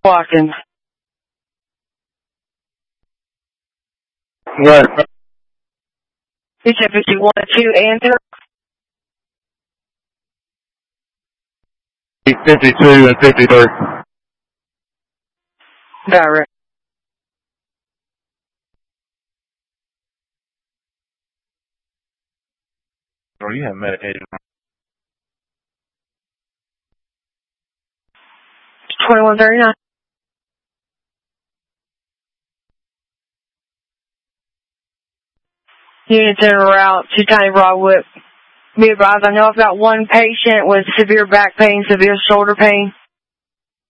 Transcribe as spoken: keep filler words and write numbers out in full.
Walking. What? You said fifty-one, two, and zero? fifty-two and fifty-three. Direct. Or you have medicated. twenty-one thirty-nine. Units in route to Tiny Broadwood. Be advised, I know I've got one patient with severe back pain, severe shoulder pain.